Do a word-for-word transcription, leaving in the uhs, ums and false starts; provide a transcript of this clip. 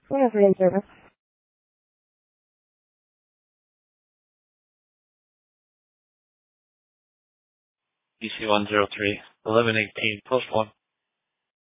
Whenever in service. B C one zero three, eleven eighteen, post one.